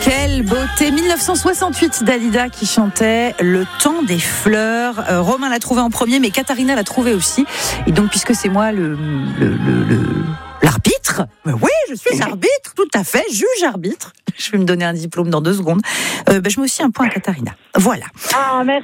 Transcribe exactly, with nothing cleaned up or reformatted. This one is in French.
Quelle beauté. Mille neuf cent soixante-huit, Dalida qui chantait Le temps des fleurs. Euh, Romain l'a trouvé en premier, mais Katharina l'a trouvé aussi. Et donc, puisque c'est moi le, le, le, le l'arbitre, ben oui, je suis arbitre, tout à fait, juge-arbitre. Je vais me donner un diplôme dans deux secondes. Euh, ben, je mets aussi un point à Katharina. Voilà. Ah, merci.